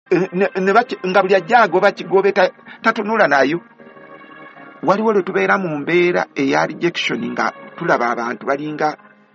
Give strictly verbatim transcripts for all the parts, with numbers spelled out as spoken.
ne baki nga buli ajjago bakigobe tatunula nayo. Waliwo lwe tubeera mu mbeera eya rejection nga tulaba abantu balinga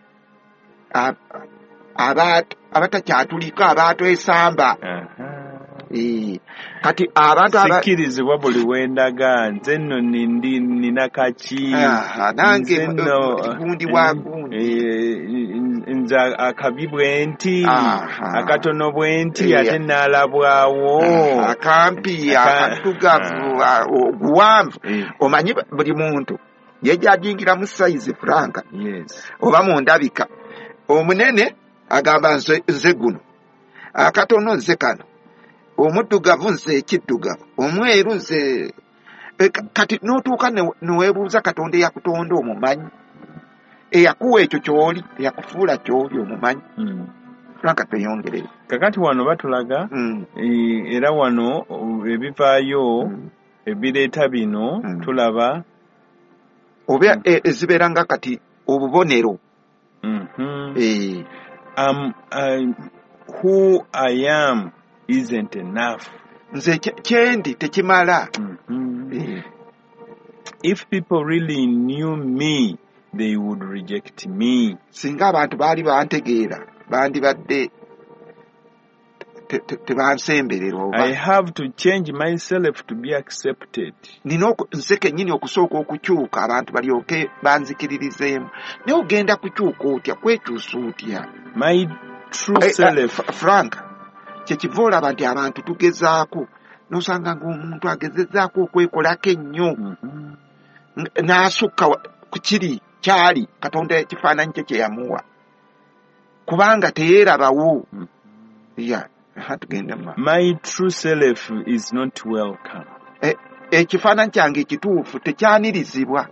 abatakyatulika abatwesamba. Eh, kati abantu sikirizibwa buli wendaga nze nno nindi nina kaki nange gundi wa gundi nze akabi bwenti akatono bwenti ate nalabwawo akampi akatugavu oguwanvu. Omanyi buli muntu yejajingira mu size franka oba mu ndabika. Omunene agamba nze guno, akatono nze kano, omuddugavu nze ekiddugavu, omweru nze. Kati n'otuuka neweebuuza Katonda eyakutonda omumanyi, eyakuwa ekyo kyoli, eyakufuula kyoli omumanyi. Franka tweyongerere. Kakati wano batulaga era wano ebivaayo ebireeta bino tulaba oba ezibeera nga kati obubonero. Eh, um, uh, who I am isn't enough. Nze kyendi tekimala. Mm-hmm. If people really knew me, they would reject me. Singa abantu baali bantegeera bandibadde tebansemberera. I have to change myself to be accepted. Nino nze kennyini okusooka okukyuka abantu balyoke banzikiririzeemu. Naye ogenda kukyuka otya, kwekyusa otya? My true self. Frank, kyekiva olaba nti abantu tugezaako n'osanga ng'omuntu agezezaako okwekolako ennyo n'asukka ku kiri kyali Katonda ekifaananyi kye kye yamuwa kubanga teyeerabawo. Yeah. My true self is not welcome. Ekifaananyi kyange ekituufu tekyanirizibwa.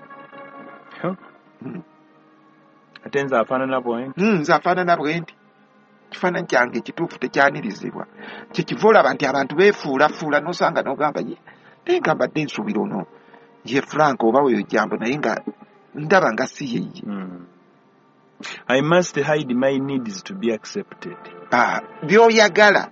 Ate nze afaanana bwenti. Nze afaanana bwenti. Ekifaananyi kyange ekituufu tekyanirizibwa. Kyekiva olaba nti abantu beefuulafuula n'osanga n'ogamba ye naye nga mbadde nsuubira ono ye Frank oba weyo jambo naye nga ndaba nga si yeye. I must hide my needs to be accepted. Ah, byoyagala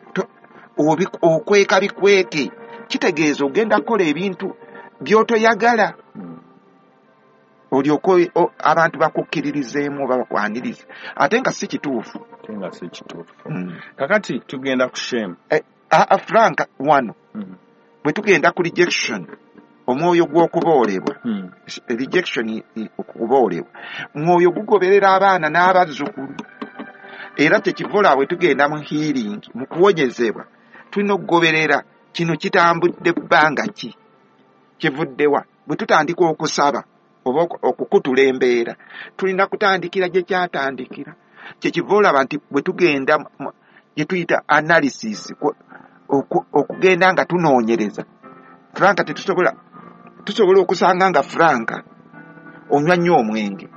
okweka bikweke kitegeeza ogenda kukola ebintu byotoyagala. Olyoka abantu bakukkiririzeemu oba bakwaniriza ate nga si kituufu. Nga si kituufu. Kakati tugenda ku shame. Frank wano bwe tugenda ku rejection, omwoyo gw'okuboolebwa. Rejection okuboolebwa, mwoyo gugoberera abaana n'abazzukulu. Era tekivola bwe tugenda mu healing, mu kuwonyezebwa tulina okugoberera kino kitambudde bbanga ki, kivuddewa. Bwe tutandika okusaba oba okukutula embeera tulina kutandikira gye kyatandikira. Kyekiva olaba nti bwe tugenda gye tuyita analysis, okugenda nga tunoonyereza. Franka tetusobola tusobola okusanga nga Franka onywa nnyo omwenge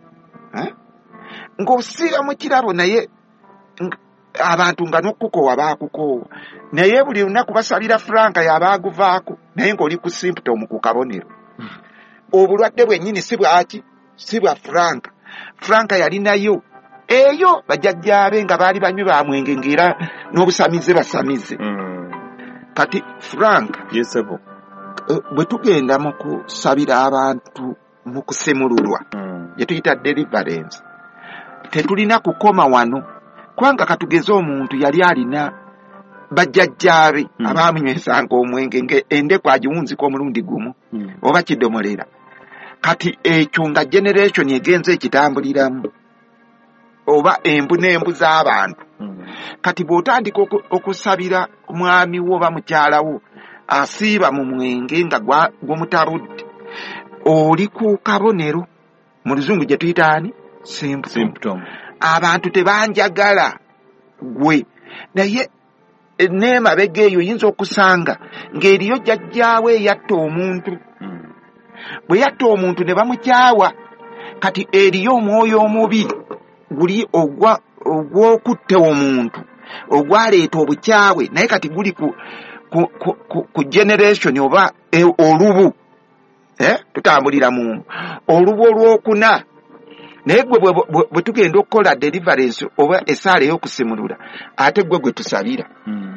ng'osiira mu kirabo naye abantu nga n'okukoowa baakukoowa, naye buli lunaku basalira Franka y'abaaguvaako naye ng'oli ku symptom ku kabonero. Obulwadde bwennyini si bwaki, si bwa Franka. Franka yalinayo eyo bajjajjaabe nga baali banywi ba mwenge ng'era n'obusamize basamize. Kati Franka yesebo bwe tugenda mu kusabira abantu mu kusemululwa gye tuyita deliverance, tetulina kukoma wano kubanga katugeze omuntu yali alina bajjajjaabe abaamunywesanga omwenge endeku agiwunzika omulundi gumu oba kidomolera. Kati ekyo nga generation egenze ekitambuliramu oba embu n'embu z'abantu. Kati bw'otandika okusabira mwami wo oba mukyalawo asiiba mu mwenge nga gw'omutabudde, oli ku kabonero, mu luzungu gye tuyita ani symptom. Abantu tebanjagala gwe, naye n'emabega eyo yinza okusanga ng'eriyo jjajjaawe eyatta omuntu. Bwe yatta omuntu ne bamukyawa, kati eriyo omwoyo omubi guli ogw'okutta omuntu ogwaleeta obukyawe, naye kati guli ku ku ku ku generation oba olubu tutambulira mu olubu olwokuna. Naye gwe bwe tugenda okukola deliverance oba esaala ey'okusimulula ate gwe gwe tusabira.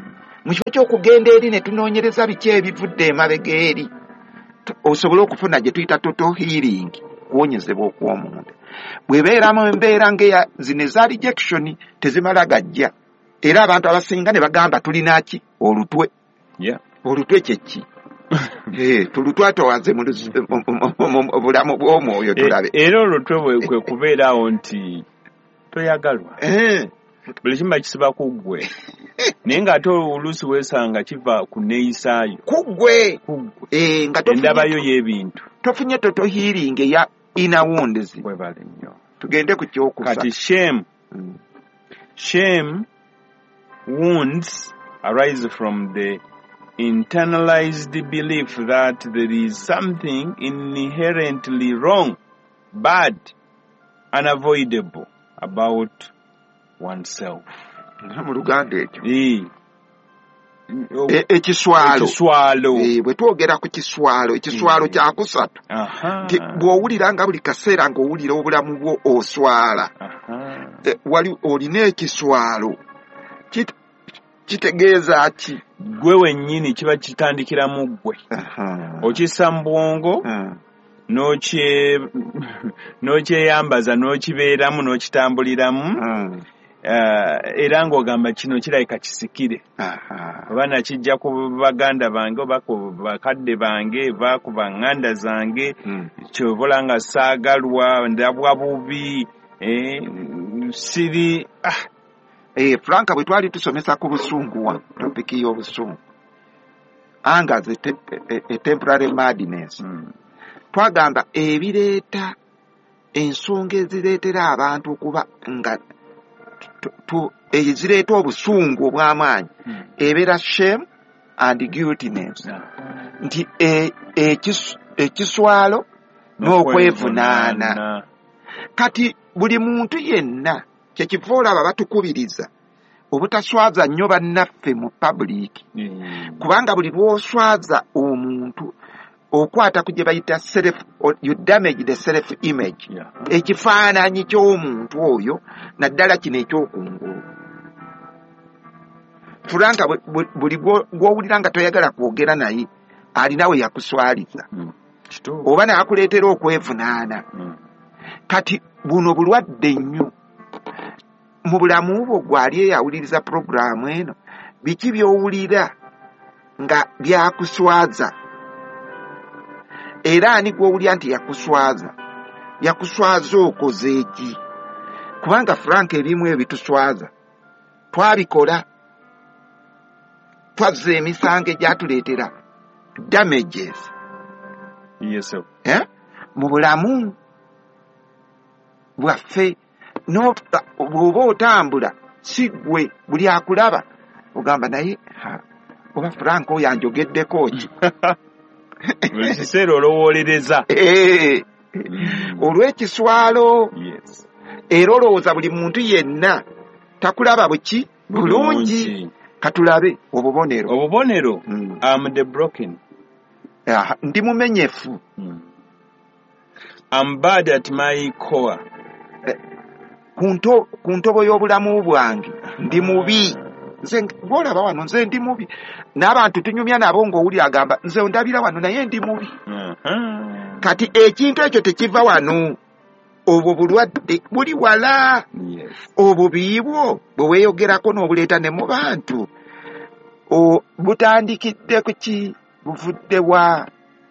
mu kifo ky'okugenda eri ne tunoonyereza biki ebivudde emabega eri osobola okufuna gye tuyita total healing, kuwonyezebwa okw'omunda. Bw'ebeera mu mbeera ng'eya zino eza rejection tezimala gajja, era abantu abasinga ne bagamba tulina ki olutwe. Yeah. Olutwe kyeki Eh, tulutwatowaze mu bulamu bw'omwoyo tulabe. Era olutwe kwe kubeerawo nti toyagalwa. Eh. Buli kimu kisiba ku ggwe. Naye ng'ate oluusi weesanga kiva ku neeyisaayo. Ku ggwe. Eh, nga endabayo y'ebintu. Tofunye total healing eya inner wounds. Webale nnyo. Tugende ku kyokusa. Kati shame. Mm. Shame wounds arise from the internalized belief that there is something inherently wrong, bad, unavoidable about oneself. Mu Luganda ekyo. Eh. Ekiswalo. Ekiswalo. Eh, bwe twogera ku kiswalo, ekiswalo kya kusatu. Aha. Bw'owulira nga buli kaseera ng'owulira obulamu bwo oswala. Aha. Wali olina ekiswalo. Kitegeeza ki? Gwe wennyini kiba kitandikira mu ggwe. Okissa mu bwongo n'okye n'okyeyambaza n'okibeeramu n'okitambuliramu era ng'ogamba kino kirabika kisikire. Oba nakijja ku baganda bange oba ku bakadde bange oba ku baŋŋanda zange kyobola nga saagalwa ndabwa bubi siri. Eh, Franka bwe twali tusomesa ku busungu wa topiki y'obusungu anga ze te, e, e, temporary madness mm. Twagamba ebireeta ensonga ezireetera abantu okuba nga ezireeta obusungu obw'amaanyi mm. Ebeera shame and guiltiness yeah. Nti ekiswalo e, n'okwevunaana. Kati buli muntu yenna kyekiva olaba batukubiriza obutaswaza nnyo bannaffe mu public mm. Kubanga buli lw'oswaza omuntu okwata ku gye bayita self, you damage the self image yeah. Ekifaananyi ky'omuntu oyo naddala kino ekyokungulu. Furanka buli gw'owulira nga toyagala kwogera naye alinawe yakuswaliza mm. Oba naakuleetera okwevunaana mm. Kati buno bulwadde nnyo mu bulamu bwo gwali eyawuliriza programu eno biki by'owulira nga byakuswaza era ani gw'owulira nti yakuswaza yakuswaza okoze eki? Kubanga Frank ebimu ebituswaza twabikola twazza emisango egyatuleetera damages. Yes, sir. Eh? Mu bulamu bwaffe no bw'oba otambula si gwe buli akulaba ogamba naye oba Frank oyo anjogeddeko ki? Buli kiseera olowoolereza olw'ekiswalo. Yes. Era olowooza buli muntu yenna takulaba buki bulungi. Katulabe obubonero. Obubonero. Mm. I'm the broken. Ah, ndi mumenyefu. Mm. I'm bad at my core. Kunto kuntobo y'obulamu bwange ndi mubi. Nze ngolaba wano nze ndi mubi. N'abantu tunyumya nabo ng'owuli agamba nze ondabira wano naye ndi mubi. Uh-huh. Kati ekintu ekyo tekiva wano. Obwo bulwadde buli wala. Yes. Obubi bwo bwe weeyogerako n'obuleeta ne mu bantu. O butandikidde ku ki? Buvudde wa?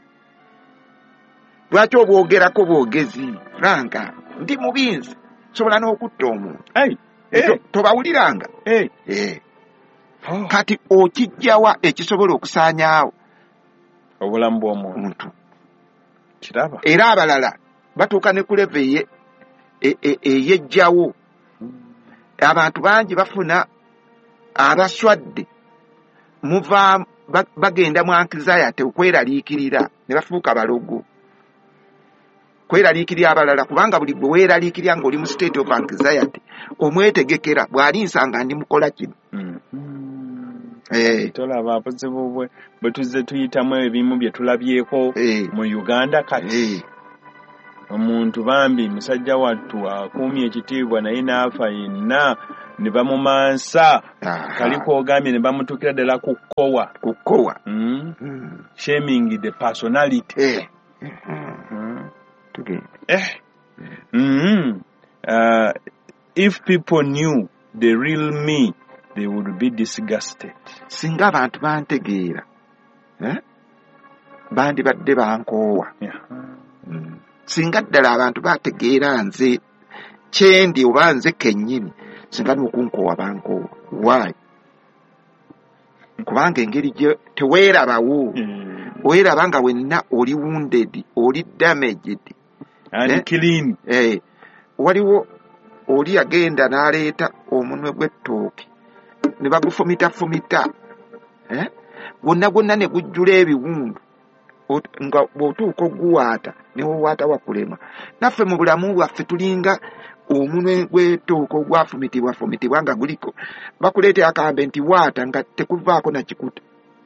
Lwaki obwogerako bwogezi? Franka ndi mubi nze sobola n'okutta omuntu. Hey, hey. Tobawuliranga. Hey. Hey. Oh. Kati okijjawa ekisobola okusaanyaawo obulamu bw'omuntu. Kiraba. Era abalala batuuka ne ku leve eye eyejjawo. Abantu bangi bafuna abaswadde muva bagenda mu anxiety okweraliikirira ne bafuuka balogo. Kweraliikirira abalala kubanga buli gwe weeraliikirira ng'oli mu state of anxiety omwetegekera bw'ali nsanga ndi mukola kino. Mm. Eh. Tolaba abuzibu bwe bwe tuzze tuyitamu ebimu bye tulabyeko eh. mu Uganda kati. Eh. omuntu bambi musajja wattu akuumye ekitiibwa naye n'afa yenna ne bamumansa kali koogambye ne bamutuukira ddala ku kkowa ku kkowa mm? mm. shaming the personality eh. mm. okay. eh. mm. uh, if people knew the real me they would be disgusted. Singa abantu bantegeera eh? bandi badde bankoowa yeah. mm. Singa ddala abantu bategeera nze kyendi oba nze kennyini singa n'okunkoowa bankoowa. Why? Kubanga engeri gye teweerabawo mm. weeraba nga wenna oli wounded oli damaged and eh? clean eh. Waliwo oli agenda n'aleeta omunwe gw'ettooke ne bagufumitafumita eh? gwonna gwonna ne gujjula ebiwundu nga bw'otuuka oguwaata ne wowaata wakulema. Naffe mu bulamu bwaffe tulinga omunwe gw'ettooke ogwafumitibwa fumitibwa nga guliko bakuleeta akambe nti waata nga tekuvaako na kikuta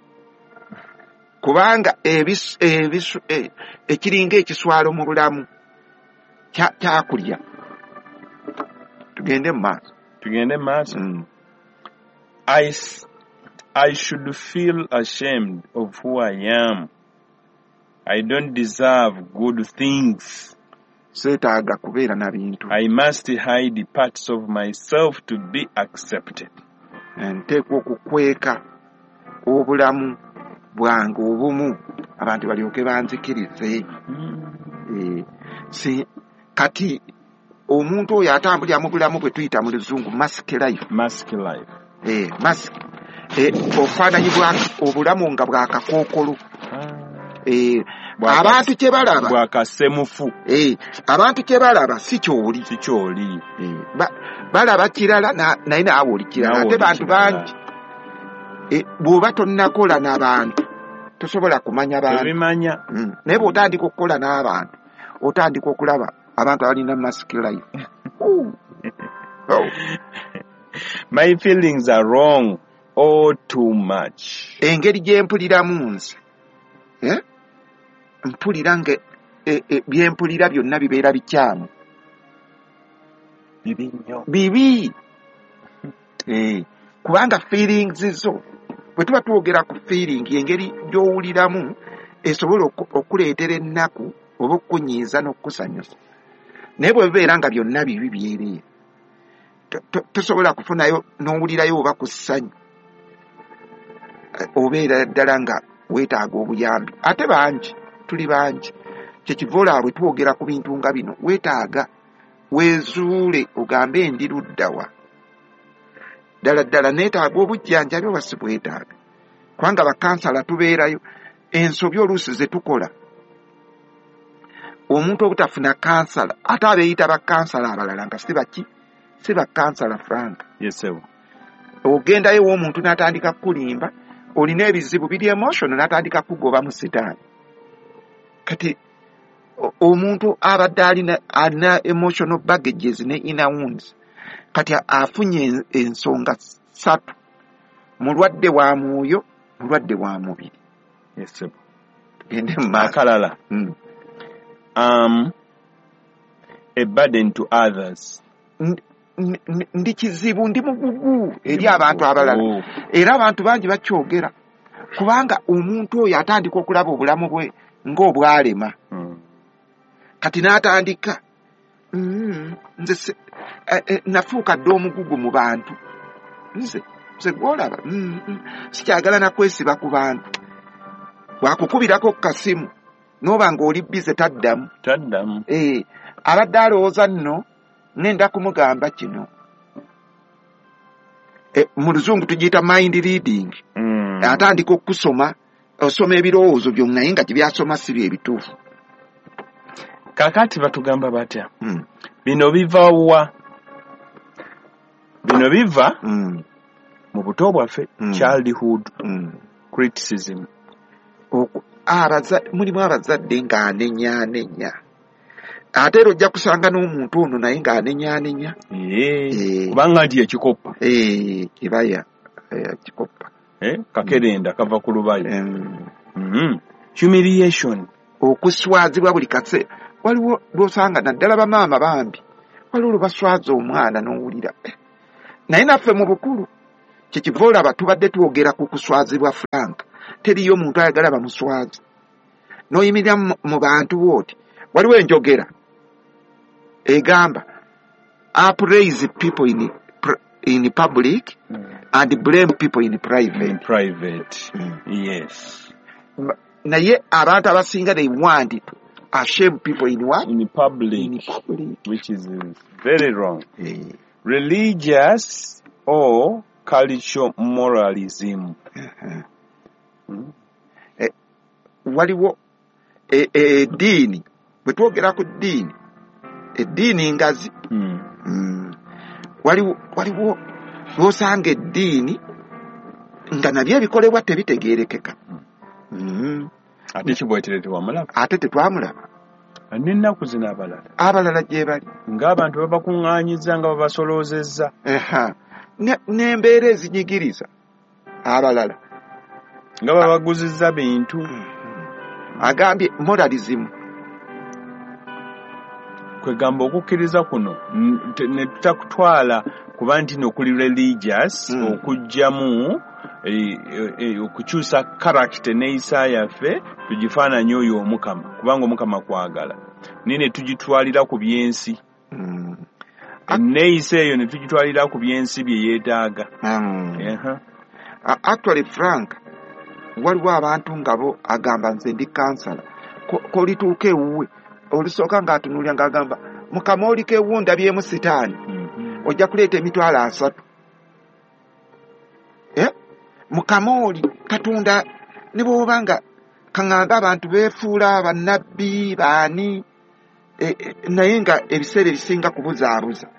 kubanga ebisu ebisu eh, ekiringa ekiswalo mu bulamu kyakulya. Tugende mu maaso tugende mu maaso mm. I, I should feel ashamed of who I am. I don't deserve good things. Seetaaga kubeera na bintu. I must hide parts of myself to be accepted. Nteekwa okukweka obulamu bwange obumu abantu balyoke banzikirize. mm. e, si, kati omuntu oyo atambulira mu bulamu bwe tuyita mu luzungu mask life. Mask life. Eh, mask. Eh, ofaananyi bwa obulamu nga bwakakookolo. Eh, abantu kye balaba bwakasemufu. Eh, abantu kye balaba si kyoli. Si kyoli. Eh, ba, balaba kirala na naye naawe oli kirala. Ate bantu bangi. Eh, bw'oba tonnakola n'abantu tosobola kumanya bantu. Tebimanya. Mm. Naye bw'otandika okukola n'abantu otandika okulaba abantu abalina mask life. oh. My feelings are wrong all too much. Engeri gye mpuliramu nze eh? mpulira nge e, e, bye mpulira byonna bibeera bikyamu bibi nnyo bibi eh, kubanga feelings zo bwe tuba twogera ku feeling engeri gy'owuliramu esobola okuleetera ennaku oba okukunyiiza n'okukusanyusa. Naye bwe bibeera nga byonna bibi byereere tosobola kufunayo n'owulirayo oba ku ssanyu obeera ddala nga weetaaga obuyambi. Ate bangi tuli bangi kyekivola bwe twogera ku bintu nga bino weetaaga weezuule ogambe ndi luddawa ddala ddala neetaaga obujjanjabi oba si bwetaaga kubanga bakansala tubeerayo ensobi oluusi ze tukola omuntu obutafuna kansala ate abeeyita bakansala abalala nga si baki si bakansala Frank. Yes sir. Ogendayo w'omuntu n'atandika kukulimba olina ebizibu biri emotion n'atandika kugoba mu sitaani. Kati omuntu abadde alina alina emotional baggages ne inner wounds kati afunye ensonga ssatu: mulwadde wa mwoyo, mulwadde wa mubiri. Yes sir. Tugende mu maaso. Akalala. Mm. Um, a burden to others. Ndi kizibu ndi mugugu eri abantu abalala. Era abantu bangi bakyogera kubanga omuntu oyo atandika okulaba obulamu bwe ng'obwalema. Mm. Kati n'atandika mm, nze eh, eh, nafuuka dda omugugu mu bantu nze nze gwolaba mm, mm, sikyagala nakwesiba ku bantu. Bwakukubirako ku kasimu n'oba ng'oli bize taddamu taddamu eh, abadde alowooza nno ngenda kumugamba kino. E, mu luzungu tugiyita mind reading. mm. Atandika okusoma osoma ebirowoozo byo naye nga byasoma si bye bituufu. Kakati batugamba batya? mm. Bino biva wa? Bino biva mm. mu buto bwaffe. mm. Childhood mm. criticism. Oku abaza mulimu abazadde ng'anenyaanenya ate era ojja kusanga n'omuntu ono naye ng'anenyaanenya eh kubanga nti ekikopa eh kibaya ekikopa eh kakerenda kava ku lubayo. mm. mm. Humiliation, okuswazibwa buli kaseera. waliwo lwosanga naddala bamaama bambi waliwo lwebaswaza omwana n'owulira naye naffe mu bukulu kyekiva olaba tubadde twogera ku kuswazibwa Frank teriyo omuntu ayagala bamuswaze n'oyimirira mu bantu booti waliwo enjogera egamba upraise people in, in public mm. and blame people in private. In private, mm. yes. Naye abantu abasinga they want it. Ashame people in what? In public. In public. Which is very wrong. Yeah. Religious or cultural moralism. Uh-huh. Mm. Eh, waliwo e, e, dini bwe twogera ku dini eddiini ngazi mm. mm. waliwo waliwo lwosanga eddiini nga nabyo ebikolebwa tebitegeerekeka mm. ate kibwetire tewamulaba ate tetwamulaba n'ennaku zino abalala abalala gye bali ng'abantu babakuŋŋaanyiza nga babasoloozezza n'embeera ezinyigiriza abalala nga babaguzizza bintu agambye moralism kwegamba okukkiriza kuno ne tutakutwala kuba nti nokuli religious mm. okujjamu e, e, okukyusa character n'eyisa yaffe tugifaananye oyo omukama kubanga omukama kwagala naye ne tugitwalira ku byensi mm. n'eyisa eyo ne tugitwalira ku byensi bye yeetaaga mm. uh-huh. Actually Frank waliwo abantu ngabo agamba nze ndi kansala kolituuka ewuwe olisooka ng'atunuulya ng'agamba mukama oliko ewu ndabyemu sitaani mm-hmm. ojja kuleeta emitwalo asatu eh? mukama oli katonda ne bw'oba nga kaŋŋambe abantu beefuula bannabbi baani e, e, naye nga ebiseera ebisinga kubuzaabuza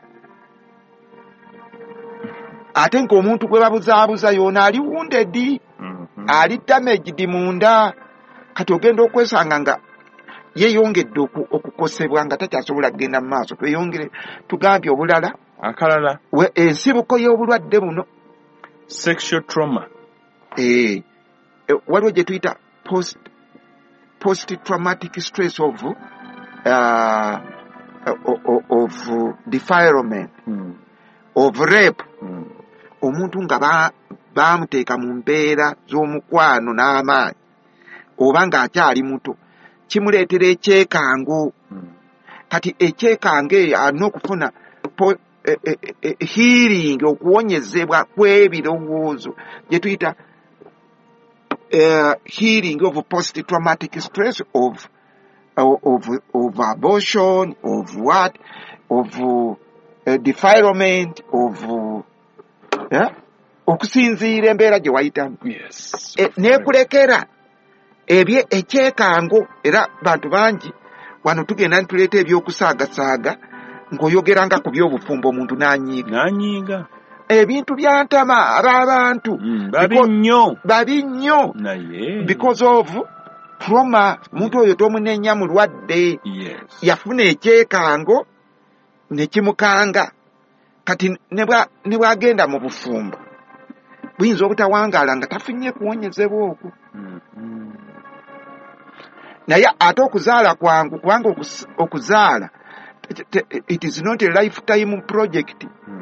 ate ng'omuntu gwe babuzaabuza yoona ali wundedi mm-hmm. ali damaged munda kati ogenda okwesanga nga yeeyongedde okukosebwa nga takyasobola kugenda mu maaso tweyongere tugambye obulala akalala ensibuko y'obulwadde buno sexual trauma eh waliwo gye tuyita post post traumatic stress of uh, of defilement mm. of rape mm. omuntu nga bamuteeka mu mbeera z'omukwano n'amaanyi oba ng'akyali muto kimuleetera ekyekango mm. kati ekyekango eyo alina okufuna e, e, e, healing okuwonyezebwa kw'ebirowoozo gye tuyita uh, healing of post traumatic stress of, of, of abortion of what of uh, defilement of uh, okusinziira embeera gye wayitamu yes. e, nekulekera ebye ekyekango era bantu bangi wano tugenda nituleeta ebyokusaagasaaga ng'oyogeranga ku by'obufumbo omuntu n'anyiiga n'anyiiga ebintu byantama ab'abantu mm, babi nnyo babi nnyo naye because of trauma muntu oyo tomunenya mulwadde yes. yafuna ekyekango ne kimukanga kati ne bwagenda mu bufumbo buyinza obutawangaala nga tafunye kuwonyezebwa okwo mm, mm. naye ate okuzaala kwangu kubanga okuzaala it is not a lifetime project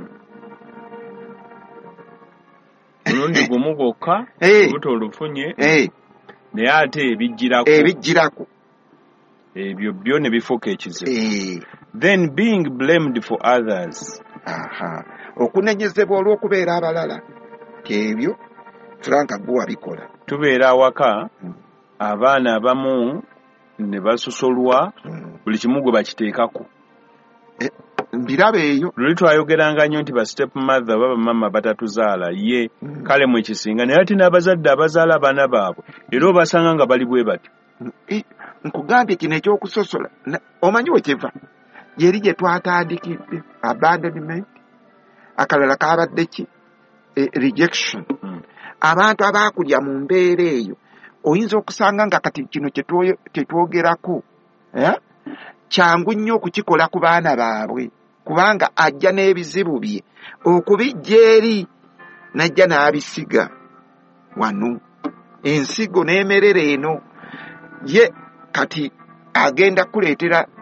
olundi gumu gwokka buto olufunye naye ate ebijjirako ebijjirako ebyo byo ne bifuuka ekizibu then being blamed for others aha okunenyezebwa olw'okubeera abalala ebyo Franka gwe wabikola tubeera awaka abaana abamu ne basosolwa buli kimu gwe bakiteekako mbiraba eyo luli twayogeranga nnyo nti ba step mother baba mama batatuzaala ye mm. kale mu ekisinga naye ati n'abazadde abazaala abaana baabwe era obasanga nga bali bwe bati e, nkugambye kino ekyokusosola omanyi wekiva yeri gye twatandikidde abandonment akalala kabadde ki e, rejection mm. abantu abaakulya mu mbeera eyo oyinza okusanga nga kati kino kyetwogerako eh? kyangu nnyo okukikola ku baana baabwe kubanga ajja n'ebizibu bye okubijja eri najja n'abisiga wano ensigo n'emerere eno ye kati agenda kuleetera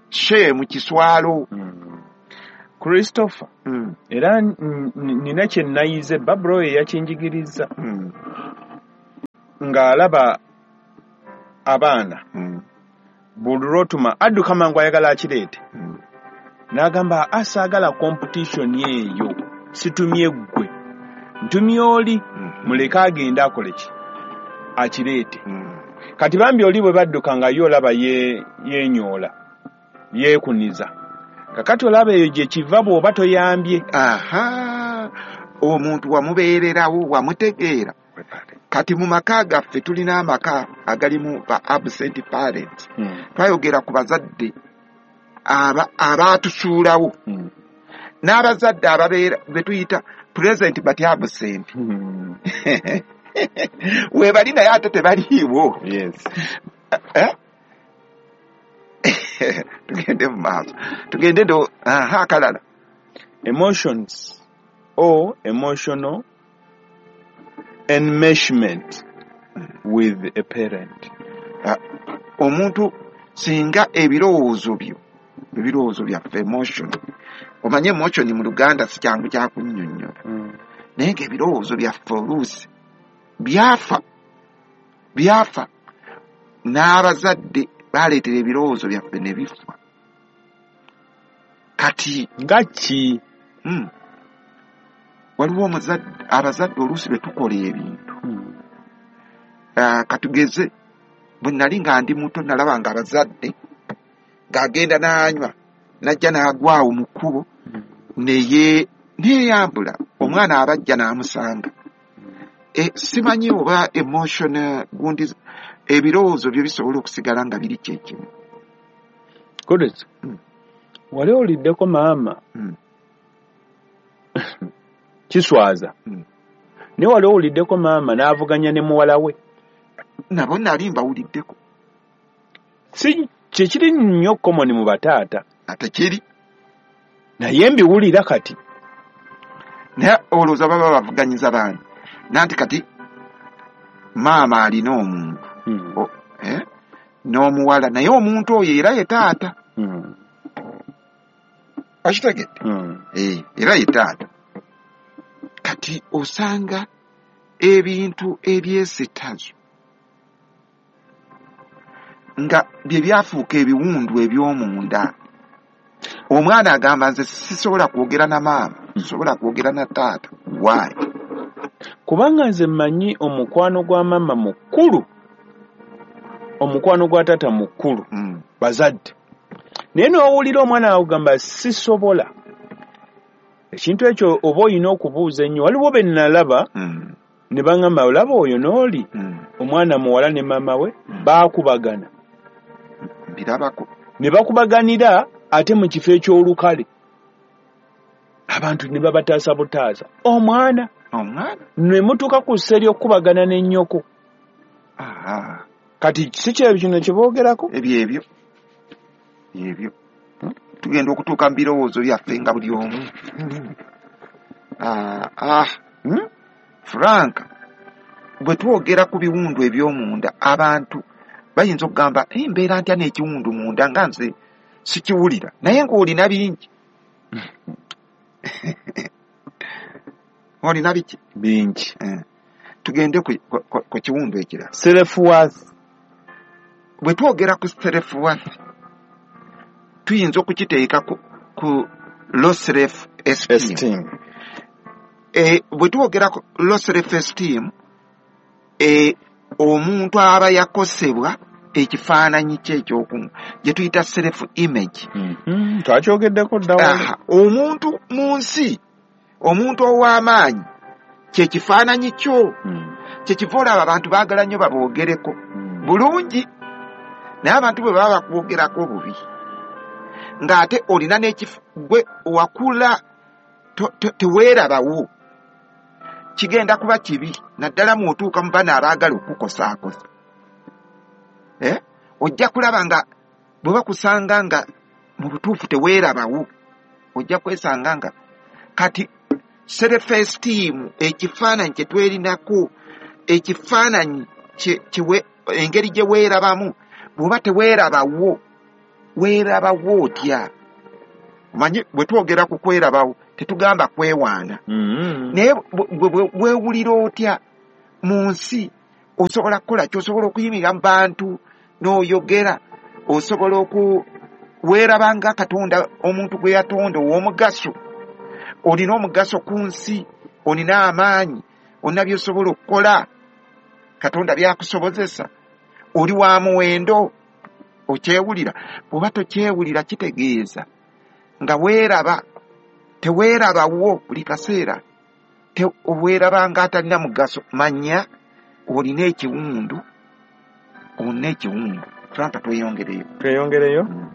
shame kiswalo. mm. Christopher mm. era nina kye nayize Babro ye yakinjigiriza mm. ng'alaba abaana mm. bulurotuma adduka mangu ayagala akireete mm. n'agamba asaagala competition eyo situmye ggwe ntumye oli mm. muleke agenda akole ki akireete mm. kati bambi oli bwe badduka nga yo olaba ye yenyoola yeekuniza kakati olaba eyo gye kiva bw'oba toyambye. Aha, omuntu wamubeererawo wamutegeera. Kati mu maka gaffe tulina amaka agalimu ba absent parents. hmm. Twayogera ku bazadde aba abaatusuulawo hmm. n'abazadde ababeera be tuyita present but absent. hmm. Webali naye ate tebaliiwo. Yes. eh? Tugende mu maaso tugende ndo aha kalala. Emotions or emotional enmeshment with a parent. Uh, omuntu singa ebirowoozo byo ebirowoozo byaffe emotion omanye emotion mu Luganda si kyangu kya kunnyonnyola mm. naye ng'ebirowoozo byaffe oluusi byafa byafa n'abazadde baleetera ebirowoozo byaffe ne bifa. Kati nga ki mm, waliwo omuzadde abazadde oluusi bwe tukola ebintu mm. uh, katugeze bwe nali nga ndi muto nalaba nga abazadde ng'agenda n'anywa n'ajja n'agwawo mu kkubo mm. neye neyambula omwana abajja n'amusanga. E, simanyi oba emotion gundi ebirowoozo byo bisobola okusigala nga biri kyekimu. Kodesi mm. wali oliddeko maama mm. kiswaza mm. ne wali oliddeko maama n'avuganya ne muwala we nabo nali mbawuliddeko. si kyekiri nnyo common mu bataata ate kiri naye mbiwulira kati naye olowooza baba bavuganyiza baani nanti kati maama alina omuntu mm. o, eh? n'omuwala naye omuntu oyo era ye taata. mm. akitegedde mm. eh, era ye taata. Kati osanga ebintu ebyesitazo nga bye byafuuka ebiwundu eby'omunda. Omwana agamba nze sisobola kwogera na maama sisobola kwogera na taata. Why? Kubanga nze mmanyi omukwano gwa maama mukulu omukwano gwa taata mukulu mm. bazadde naye n'owulira omwana agamba sisobola ekintu ekyo oba olina okubuuza ennyo. Waliwo be nalaba mm. ne baŋŋamba olaba oyo n'oli mm. omwana muwala ne maama we baakubagana birabako ne bakubaganira ate mu kifo eky'olukale abantu ne babataasa butaasa omwana omwana ne mutuuka ku sseri okubagana n'ennyoko. aha kati si kyebyo kino kye boogerako ebyo ebyo ebyo hmm? tugenda okutuuka mu birowoozo byaffe nga buli omu ah, ah. hmm? Frank bwe twogera ku biwundu eby'omunda abantu bayinza okugamba embeera ntya n'ekiwundu munda nga nze sikiwulira naye ng'olina bingi olina biki bingi. eh. Tugende ku, ku, ku kiwundu ekirala self-worth. bwe twogera ku self-worth tuyinza okukiteeka ku, ku low self-esteem. E, bwe twogera ku low self-esteem e, omuntu aba yakosebwa ekifaananyi kye ekyokumu gye tuyita self-image. mm-hmm. twakyogeddeko ddawa. Omuntu mu nsi omuntu ow'amaanyi kye kifaananyi kyo mm. kye kiva olaba abantu baagala nnyo baboogereko mm. bulungi naye abantu bwe baba bakwogerako bubi ng'ate olina n'ekigwe wakula teweerabawo kigenda kuba kibi naddala mw'otuuka mu bana abaagala okukosaakosa. Eh? Ojja kulaba nga bwe bakusanga nga mu butuufu teweerabawo ojja kwesanga nga kati self-esteem ekifaananyi kye twerinako ekifaananyi engeri gye weerabamu bw'oba teweerabawo weerabawo otya. Manyi bwe twogera ku kwerabawo tetugamba kwewaana. Mm-hmm. Naye weewulira otya mu nsi? Osobola kukola ki? Osobola okuyimirira mu bantu n'oyogera, osobola okuweeraba nga Katonda omuntu gwe yatonda ow'omugaso. Olina omugaso ku nsi, olina amaanyi, olina by'osobola okukola, Katonda byakusobozesa, oli wa muwendo, okyewulira. Bw'oba tokyewulira kitegeeza nga weeraba, teweerabawo buli kaseera, weeraba nga atalina mugaso. Manya olina ekiwundu, olina ekiwundu. Franka tweyongereyo. Tweyongereyo. Mm.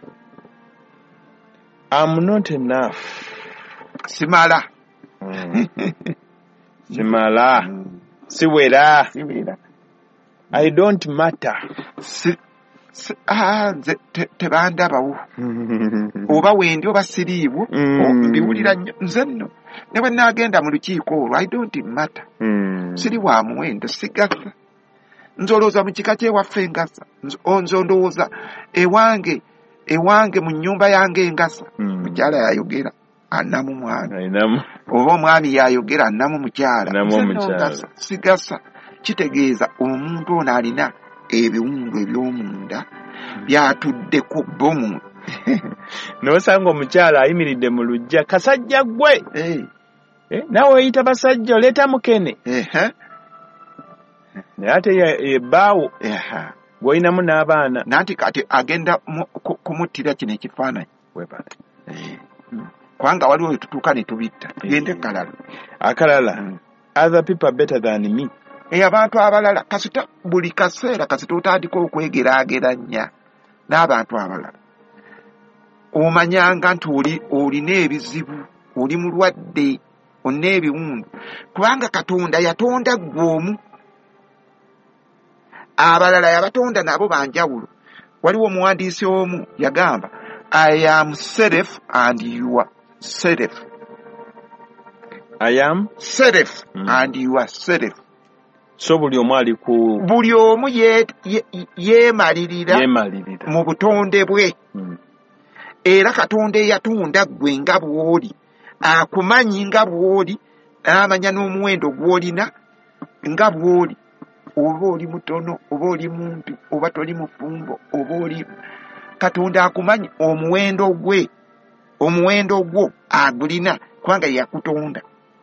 I'm not enough. Simala. Mm. Simala. Mm. Siwera. Siwera. I don't matter. Si, si, ah, te, tebandabawo. Oba wendi oba siriiwo. Mm. Mbiwulira nnyo nze nno. Ne bwe nnaagenda mu lukiiko olwo, I don't matter. Mm. Siri wa muwendo, sigasa. Nzolooza mu kika kyewaffe engasa. Nzo ndowooza ewange, ewange mu nnyumba yange engasa. Mm. Mukyala yayogera annamu mwami. Oba omwami yayogera annamu mukyala. Nze sigasa. Kitegeeza omuntu ono alina ebiwundu eby'omunda byatuddeko bomu. N'osanga omukyala ayimiridde mu luggya, kasajja gwe. Hey. Eh, nawe oyita basajja oleeta mukene. Ehe. Naye ate ye bbaawo. Ehe. Gw'olinamu n'abaana. Nanti kati agenda kumuttira kino ekifaananyi. Webale. Eh. Kubanga waliwo we tutuuka ne tubitta. Tugende kalala. Akalala. Mm. Other people are better than me. E abantu abalala kasita buli kaseera kasita otandika okwegeraageranya n'abantu abalala. Omanyanga nti oli olina ebizibu, oli mulwadde, olina ebiwundu. Kubanga Katonda yatonda gw'omu. Abalala yabatonda nabo banjawulo. Waliwo omuwandiisi omu yagamba, I am self and you are self. I am self mm. and you are self. So buli omu ali ku buli omu yeemalirira yeemalirira mu butonde bwe. Mm. Era Katonda eyatonda ggwe nga bw'oli, akumanyi nga bw'oli, n'amanya n'omuwendo gw'olina nga bw'oli. Oba oli mutono, oba oli muntu, oba toli mufumbo, oba oli, Katonda akumanyi omuwendo gwe, omuwendo gwo agulina kubanga yakutonda.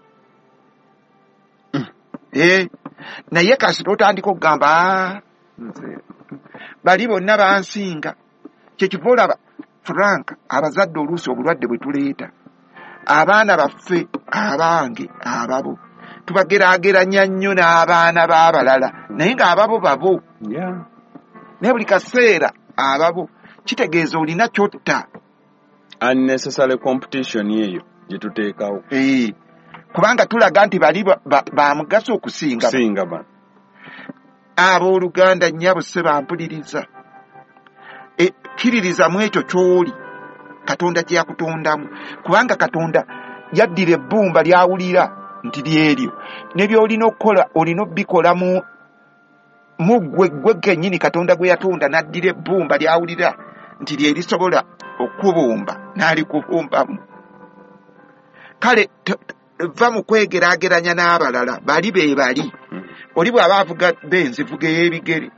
Mm. Eh, naye kasita otandika okugamba nze bali bonna bansinga, kyekiva olaba Frank abazadde oluusi obulwadde bwe tuleeta abaana baffe abange ababo tubageraageranya nnyo n'abaana b'abalala naye ng'ababo babo. Yeah. Naye buli kaseera ababo kitegeeza olina kyotta. Unnecessary competition yeyo gye tuteekawo. Eh, kubanga tulaga nti bali ba mugaso okusinga singa ba. Abooluganda nnyabo se bampuliriza. E, kiririza mu ekyo ky'oli Katonda kye yakutondamu, kubanga Katonda yaddira ebbumba lyawulira nti lyeryo, ne by'olina okukola olina obbikola mu gwe gwe gennyini Katonda gwe yatonda n'addira ebbumba lyawulira nti lye lisobola okubumba n'alikubumbamu. Kale va mu kwegeraageranya n'abalala, bali be bali. Hmm. Oli bw'aba avuga benzi vuga ey'ebigere.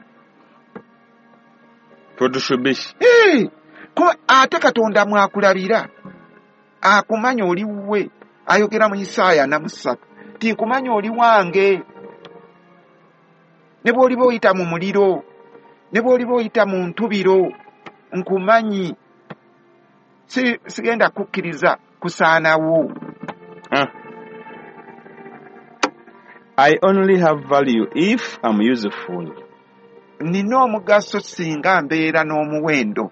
Tudushubishi. Eh, kuba ate Katonda mwakulabira. Akumanya oli wuwe. Ayogera mu Isaaya na musatu. Ti nkumanya oli wange. Ne bw'oli b'oyita mu muliro, ne bw'oli b'oyita mu ntubiro, nkumanyi. Si sigenda kukkiriza kusaanawo. Huh. I only have value if I'm useful. Nina omugaso singa mbeera n'omuwendo.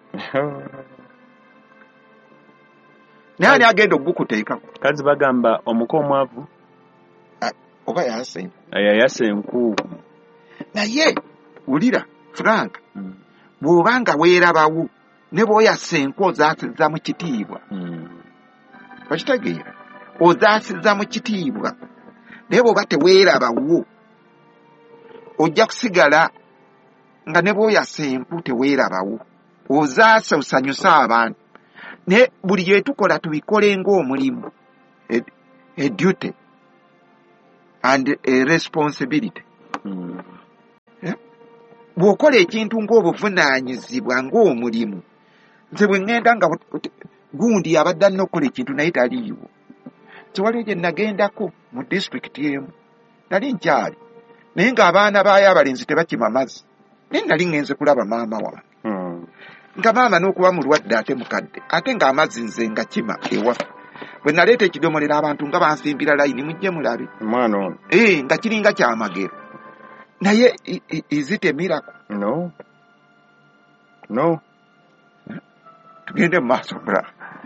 Nani agenda okukuteekako? Kazi bagamba omuko omwavu oba yasenku. Aya yasenku. Naye wulira Frank, mm. bw'obanga weerabawo ne bw'oyasenku ozaasizza mu kitiibwa. Mm. Okitegeera? Ozaasizza mu kitiibwa. Naye bw'oba teweerabawo ojja kusigala nga ne bw'oyasenku teweerabawo. ozaasa osanyusa abantu ne buli gye tukola tubikole ng'omulimu a, a duty and a responsibility. Mm. Yeah? Bw'okola ekintu ng'obuvunaanyizibwa ng'omulimu. Nze bwe ŋŋenda nga gundi abadde alina okukola ekintu naye taliiwo. So waliwo gye nagendako mu disitulikiti emu nali nkyali naye ng'abaana baayo abalenzi tebakima mazzi naye nali ŋŋenze kulaba maama wange. Mm. Nga maama n'okuba mulwadde ate mukadde ate ng'amazzi nze nga kima ewaffe. Bwe naleeta ekidomolera abantu nga bansimbira layini mujje mulabe. Mwana ono. Eh, nga kiringa kyamagero. Naye is it a miracle? No. No. Tugende mu maaso bra.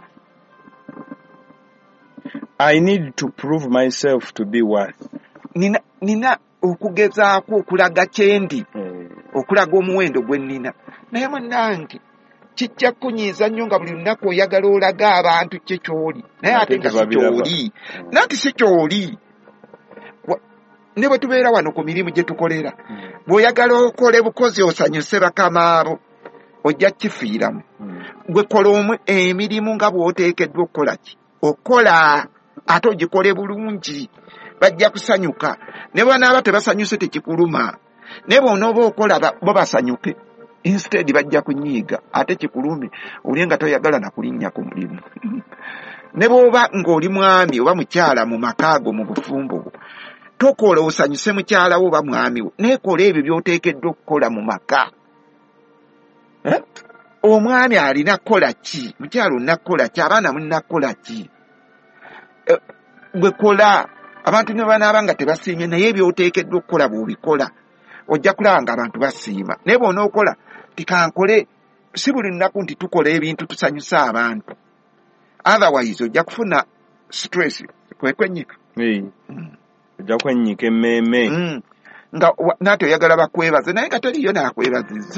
I need to prove myself to be worth. Nina nina okugezaako okulaga kyendi. Mm. Okulaga omuwendo gwe nina. Naye munnange kijja kunyiiza nnyo nga buli lunaku oyagala olaga abantu kye kyoli naye ate nga si kyoli nanti si kyoli. Ne bwe tubeera wano ku mirimu gye tukolera bw'oyagala okole bukozi osanyuse bakamaabo ojja kifiiramu. Gwe kola emirimu nga bw'oteekeddwa okukola ki okola ate ogikole bulungi bajja kusanyuka. Ne bw'anaaba tebasanyuse tekikuluma ne bw'onooba okola bo basanyuke. Instead bajja kunyiiga ate kikulume oli nga toyagala na kulinnya ku mulimu. Ne bw'oba ng'oli mwami oba mukyala mu makaago mu bufumbo tokola osanyuse mukyala wo oba mwami wo neekola ebyo by'oteekeddwa okukola mu maka. Eh? Omwami alina kukola ki? Mukyala olina kukola ki? Abaana mulina kukola ki? Eh, bwe kola abantu ne banaaba nga tebasiimye naye by'oteekeddwa okukola bw'obikola ojja kulaba nga abantu basiima. Naye bw'onookola tikankole si buli lunaku nti tukola ebintu tusanyusa abantu. Otherwise ojja kufuna stress kwekwenyika. Hey. Mm. Ojja kwenyika emmeeme. Mm. Nga naate oyagala bakwebaze naye nga teriyo n'akwebazizza.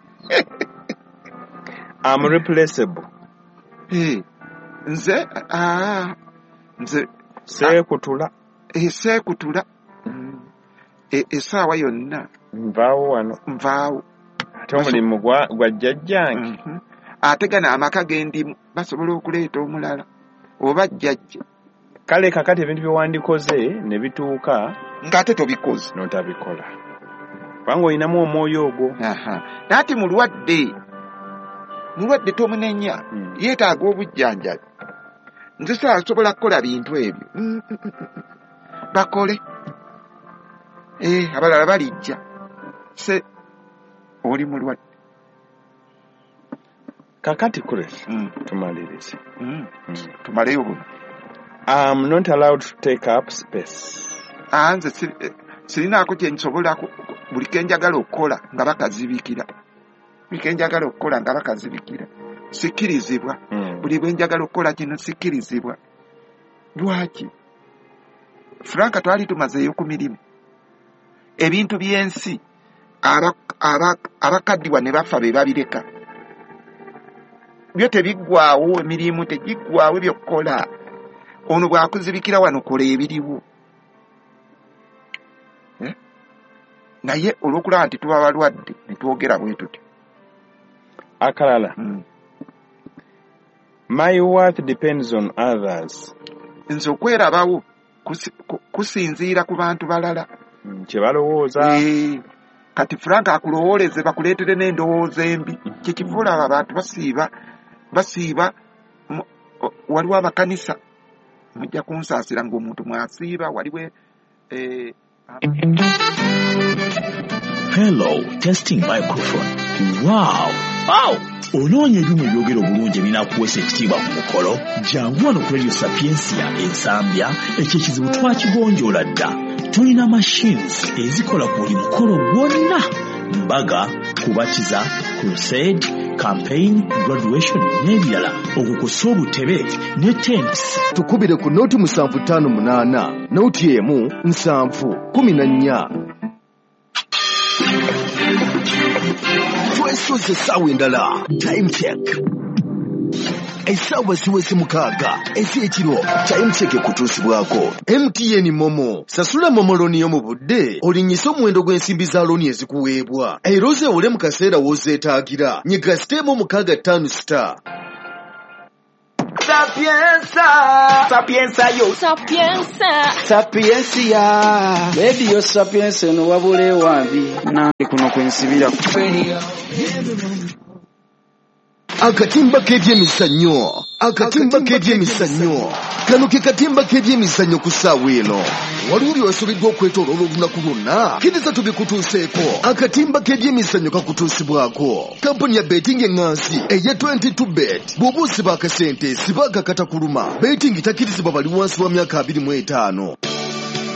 I'm replaceable. Hey. Nze ah nze seekutula. Eh, seekutula. Mm. E, esaawa yonna nvaawo wano nvaawo ate omulimu gwa jjajjange. Mm-hmm. Ate gana amaka gendimu basobola okuleeta omulala oba jjajja. Kale kakati ebintu byewandikoze ne bituuka ng'ate tobikoze n'otabikola kubanga olinamu omwoyo ogwo. Naati mulwadde mulwadde tomunenya mm. yeetaaga obujjanjabi. Nze saasobola kukola bintu ebyo. Mm, mm, mm, mm. Bakole eh abalala balijja se oli mulwadde. Kakati Chris, mm. tumalirize. Mm. Mm. Tumaleyo buno. I'm not allowed to take up space. Anze sirinaako kye nsobola buli kenjagala okukola nga bakazibikira. Buli kenjagala okukola nga bakazibikira. Sikirizibwa. Mm. Buli bwe njagala okukola kino sikirizibwa. Lwaki? Franka twali tumazeeyo ku mirimu. Ebintu by'ensi abakaddiwa ne bafa be babireka. Byo tebiggwaawo emirimu tegiggwaawo by'okukola. Ono bw'akuzibikira wano kola ebiriwo. Eh? Naye olw'okulaba nti tuba balwadde ne twogera bwe tuti. Akalala. Mm. My worth depends on others. Nze okwerabawo kusinziira ku bantu balala. Kye balowooza. Eh, kati Franka akulowooleze bakuleetere n'endowooza embi. Kyekifuula abantu basiiba basiiba waliwo amakanisa mujja kunsaasira ng'omuntu mwasiiba waliwe eh, Hello, testing microphone. Wow. Wow. Onoonya ebyuma ebyogera obulungi ebinaakuweesa ekitiibwa ku mukolo. Jangu wano ku Radio Sapiensia ensambya ekyo ekizibu twakigonjoola dda. Tulina machines ezikola ku buli mukolo gwonna. Mbaga, kubatiza, crusade, campaign, graduation n'ebirala. Okukosa obutebe ne tents. Tukubire ku noti musanvu ttaano munaana noti emu nsanvu kumi na nnya. Twesoze essaawa endala. Time check. essaawa ziweze mukaaga ez'ekiro kyayimuseeke kutuusibwako. M T N Momo, sasula Momo looni yo mu budde olinyise omuwendo gw'ensimbi za looni ezikuweebwa era ozeewole mu kaseera w'ozeetaagira. nyiga siteemu mukaaga ttaano star. Sapienza, Sapienza yo, Sapienza, Sapienza, baby yo Sapienza no wabule wambi na kuno kwensibira. Akatimba k'ebyemizannyo, akatimba k'ebyemizannyo, kano ke katimba k'ebyemizannyo ku ssaawa eno. Waliwo by'osubiddwa okwetooloola olunaku lwonna, kkiriza tubikutuuseeko. Akatimba k'ebyemizannyo kakutuusibwako. Kampuni ya Betting Engansi eya twenty-two bet. Bw'oba osiba akasente siba akakata kuluma. Betting takkirizibwa bali wansi wa myaka abiri mu etaano.